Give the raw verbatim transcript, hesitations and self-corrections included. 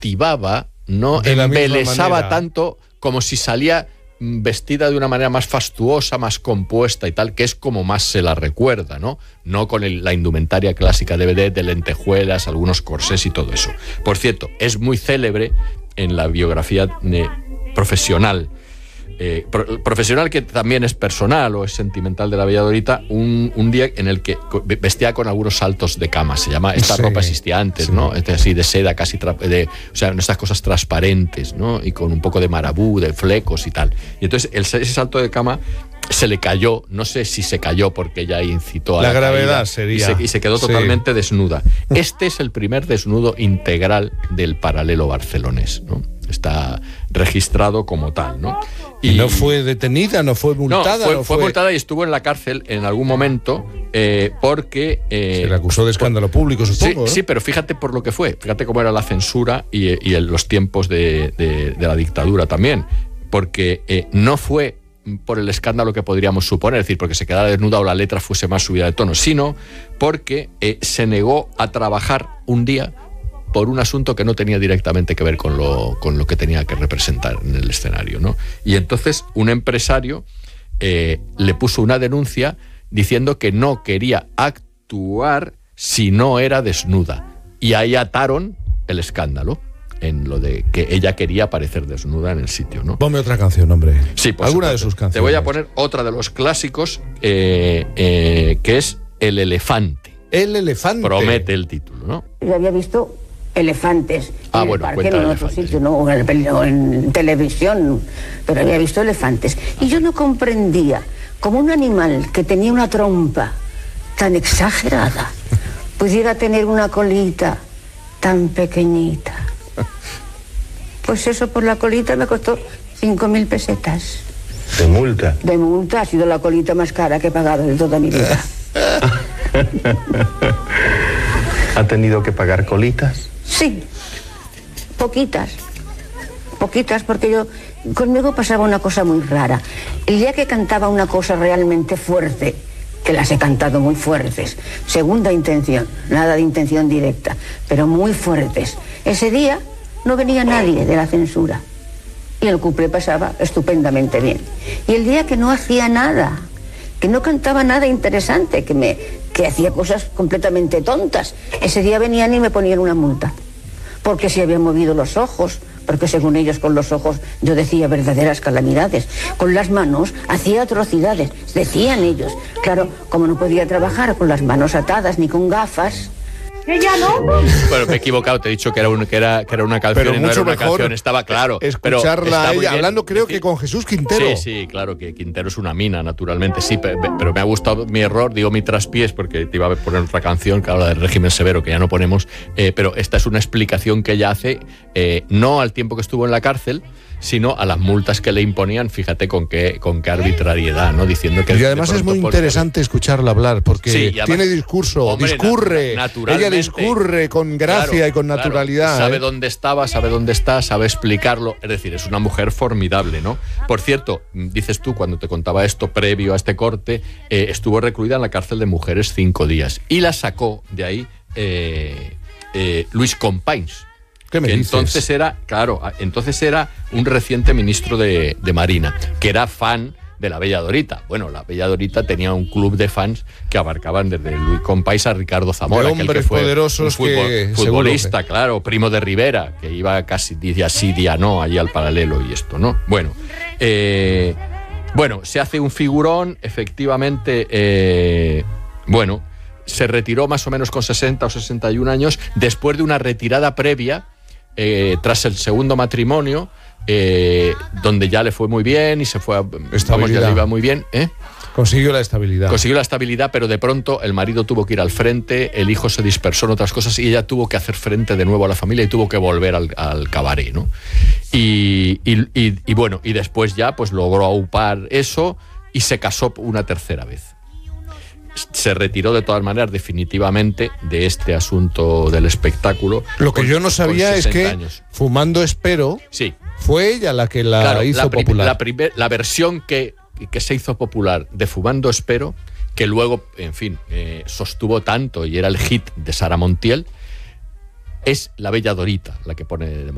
cautivaba, no embelesaba tanto como si salía vestida de una manera más fastuosa, más compuesta y tal, que es como más se la recuerda, ¿no? No con el, la indumentaria clásica de vedette, de lentejuelas, algunos corsés y todo eso. Por cierto, es muy célebre en la biografía eh, profesional, eh, pro, profesional que también es personal o es sentimental de la Bella Dorita, un, un día en el que vestía con algunos saltos de cama, se llama, esta sí, ropa existía antes, sí. ¿no? Este, así de seda, casi, tra, de, o sea, estas cosas transparentes, ¿no? Y con un poco de marabú, de flecos y tal. Y entonces el, ese salto de cama se le cayó, no sé si se cayó porque ella incitó a la, la gravedad caída, sería. Y se, y se quedó sí. totalmente desnuda. Este es el primer desnudo integral del paralelo barcelonés, ¿no? Está registrado como tal, ¿no? Y, ¿Y no fue detenida, no fue multada? No, fue, no fue, fue multada y estuvo en la cárcel en algún momento eh, porque... Eh, se le acusó de escándalo por, público, supongo. Sí, ¿eh? sí, pero fíjate por lo que fue. Fíjate cómo era la censura y, y en los tiempos de, de, de la dictadura también. Porque eh, no fue por el escándalo que podríamos suponer, es decir, porque se quedara desnuda o la letra fuese más subida de tono, sino porque eh, se negó a trabajar un día por un asunto que no tenía directamente que ver con lo, con lo que tenía que representar en el escenario, ¿no? Y entonces un empresario eh, le puso una denuncia diciendo que no quería actuar si no era desnuda. Y ahí ataron el escándalo en lo de que ella quería aparecer desnuda en el sitio, ¿no? Ponme otra canción, hombre. Sí, por alguna supuesto. de sus canciones. Te voy a poner otra de los clásicos, eh, eh, que es El elefante. El elefante. Promete el título, ¿no? Yo había visto elefantes ah, en bueno, el parque, en otro sitio, ¿no? O en, o en televisión, pero había visto elefantes. Y yo no comprendía cómo un animal que tenía una trompa tan exagerada pudiera tener una colita tan pequeñita. Pues eso por la colita me costó cinco mil pesetas. ¿De multa? De multa, ha sido la colita más cara que he pagado de toda mi vida. ¿Ha tenido que pagar colitas? Sí, poquitas, poquitas, porque yo, conmigo pasaba una cosa muy rara. El día que cantaba una cosa realmente fuerte, que las he cantado muy fuertes, segunda intención, nada de intención directa, pero muy fuertes, ese día no venía nadie de la censura y el cuplé pasaba estupendamente bien. Y el día que no hacía nada, que no cantaba nada interesante, que me que hacía cosas completamente tontas, ese día venían y me ponían una multa, porque se habían movido los ojos, porque según ellos con los ojos yo decía verdaderas calamidades, con las manos hacía atrocidades, decían ellos. Claro, como no podía trabajar con las manos atadas ni con gafas. Ella no. Bueno, me he equivocado, te he dicho que era, un, que era, que era una canción pero y no mucho era una mejor canción, estaba claro. Escucharla a ella, hablando creo decir, que con Jesús Quintero. Sí, sí, claro, que Quintero es una mina, naturalmente, sí, pero, pero me ha gustado mi error, digo mi traspiés, porque te iba a poner otra canción que habla del régimen severo, que ya no ponemos, eh, pero esta es una explicación que ella hace, eh, no al tiempo que estuvo en la cárcel, sino a las multas que le imponían, fíjate con qué, con qué arbitrariedad, ¿no? Diciendo que... Y además es muy interesante por... escucharla hablar, porque sí, además, tiene discurso, hombre, discurre, ella discurre con gracia claro, y con naturalidad. Claro, sabe ¿eh? dónde estaba, sabe dónde está, sabe explicarlo, es decir, es una mujer formidable, ¿no? Por cierto, dices tú, cuando te contaba esto previo a este corte, eh, estuvo recluida en la cárcel de mujeres cinco días, y la sacó de ahí eh, eh, Luis Companys, ¿Qué me que dices? entonces era, claro, entonces era un reciente ministro de, de Marina, que era fan de la Bella Dorita. Bueno, la Bella Dorita tenía un club de fans que abarcaban desde Luis Companys a Ricardo Zamora, de aquel que fue poderosos un futbol, que, futbolista, que... claro, primo de Rivera, que iba casi día sí, día no, allí al paralelo y esto, ¿no? Bueno, eh, bueno, se hace un figurón, efectivamente, eh, bueno, se retiró más o menos con sesenta o sesenta y un años, después de una retirada previa, Eh, tras el segundo matrimonio, eh, donde ya le fue muy bien y se fue a, vamos, ya le iba muy bien, ¿eh? Consiguió la estabilidad. Consiguió la estabilidad, pero de pronto el marido tuvo que ir al frente, el hijo se dispersó en otras cosas y ella tuvo que hacer frente de nuevo a la familia y tuvo que volver al, al cabaret, ¿no? Y, y, y, y bueno, y después ya pues logró aupar eso y se casó una tercera vez. Se retiró de todas maneras definitivamente de este asunto del espectáculo. Lo que con, yo no sabía es que años. Fumando Espero, sí, fue ella la que la claro, hizo la prim- popular. La, primer, la versión que, que se hizo popular de Fumando Espero, que luego, en fin, eh, sostuvo tanto y era el hit de Sara Montiel, es la Bella Dorita la que pone de moda.